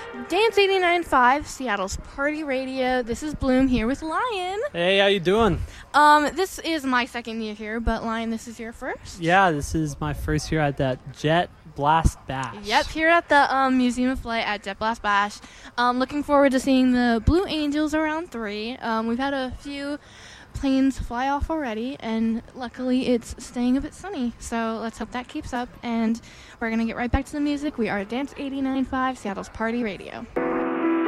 Dance 89.5, Seattle's Party Radio. This is Bloom here with Lion. Hey, how you doing? This is my second year here, but Lion, this is your first? Yeah, this is my first year at that Jet Blast Bash. Yep, here at the Museum of Flight at Jet Blast Bash. Looking forward to seeing the Blue Angels around 3. We've had a few planes fly off already, and luckily it's staying a bit sunny, so let's hope that keeps up, and we're going to get right back to the music. We are Dance 89.5, Seattle's Party Radio.